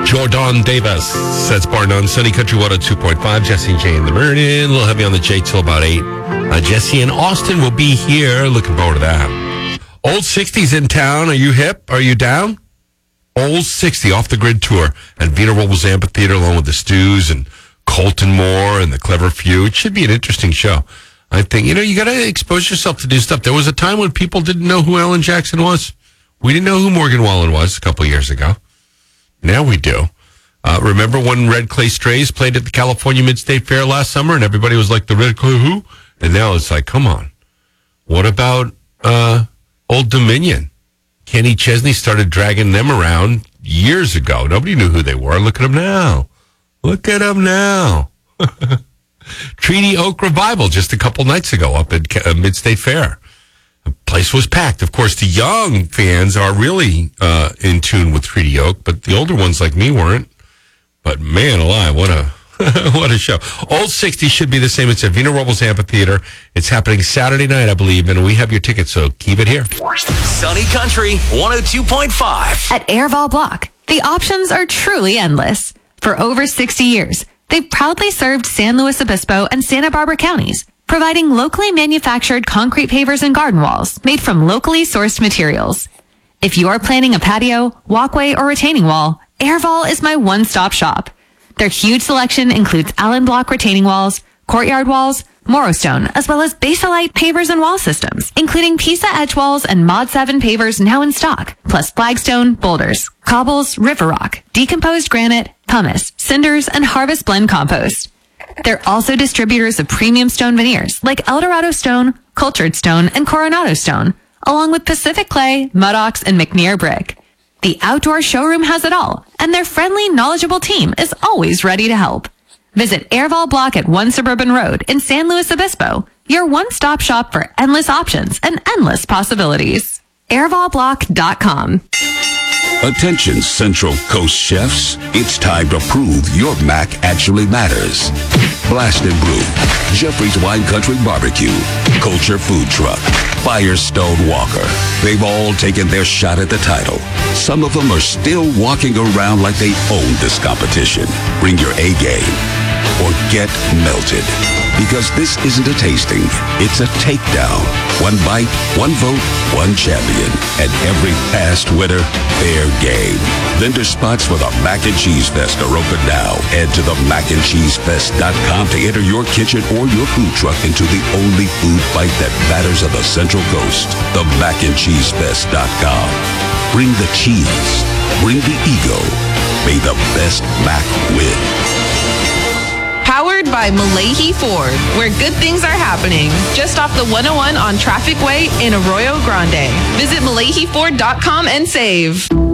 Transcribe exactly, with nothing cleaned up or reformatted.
Jordan Davis. That's bar none. Sunny Country one oh two point five. Jesse and Jay in the morning. We'll have you on the J till about eight. Uh, Jesse and Austin will be here. Looking forward to that. Old sixties in town. Are you hip? Are you down? Old sixty off the grid tour at Vina Robles Amphitheater, along with the Stews and Colton Moore and the Clever Few. It should be an interesting show. I think, you know, you got to expose yourself to new stuff. There was a time when people didn't know who Alan Jackson was. We didn't know who Morgan Wallen was a couple of years ago. Now we do. Uh, remember when Red Clay Strays played at the California Mid-State Fair last summer and everybody was like, the Red Clay who? And now it's like, come on. What about uh, Old Dominion? Kenny Chesney started dragging them around years ago. Nobody knew who they were. Look at them now. Look at them now. Treaty Oak Revival just a couple nights ago up at uh, Mid-State Fair. The place was packed. Of course, the young fans are really uh, in tune with Treaty Oak, but the older ones like me weren't. But man alive, what a what a show. Old sixty should be the same. It's at Vina Robles Amphitheater. It's happening Saturday night, I believe, and we have your tickets, so keep it here. Sunny Country one oh two point five. At Airval Block, the options are truly endless. For over sixty years, they've proudly served San Luis Obispo and Santa Barbara counties, providing locally manufactured concrete pavers and garden walls made from locally sourced materials. If you are planning a patio, walkway, or retaining wall, Airval is my one-stop shop. Their huge selection includes Allen Block retaining walls, courtyard walls, Morrowstone, as well as Basalite pavers and wall systems, including Pisa edge walls and Mod seven pavers now in stock, plus flagstone, boulders, cobbles, river rock, decomposed granite, pumice, cinders, and harvest blend compost. They're also distributors of premium stone veneers like Eldorado Stone, Cultured Stone, and Coronado Stone, along with Pacific Clay, Mudox, and McNear Brick. The outdoor showroom has it all, and their friendly, knowledgeable team is always ready to help. Visit Airval Block at one Suburban Road in San Luis Obispo, your one-stop shop for endless options and endless possibilities. airval block dot com. Attention Central Coast chefs, it's time to prove your mac actually matters. Blast and Brew, Jeffrey's Wine Country Barbecue, Culture Food Truck, Firestone Walker. They've all taken their shot at the title. Some of them are still walking around like they own this competition. Bring your A game or get melted. Because this isn't a tasting, it's a takedown. One bite, one vote, one champion. And every past winner, fair game. Vendor spots for the Mac and Cheese Fest are open now. Head to the mac and cheese fest dot com to enter your kitchen or your food truck into the only food fight that matters on the Central Coast. The mac and cheese fest dot com. Bring the cheese. Bring the ego. May the best Mac win. Powered by Malahi Ford, where good things are happening. Just off the one oh one on Traffic Way in Arroyo Grande. Visit malahi ford dot com and save.